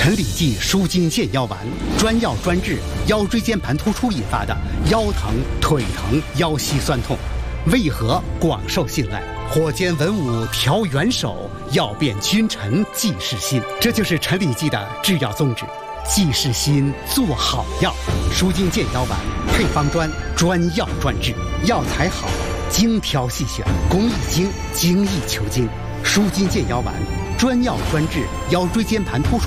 陈李济舒筋健腰丸，专药专治腰椎间盘突出引发的腰疼、腿疼、腰膝酸痛，为何广受信赖？火尖文武调元首，药变君臣济世心。这就是陈李济的制药宗旨，济世心，做好药。舒筋健腰丸配方专，专药专治，药材好，精挑细选，工艺精，精益求精。舒筋健腰丸专药专治腰椎间盘突出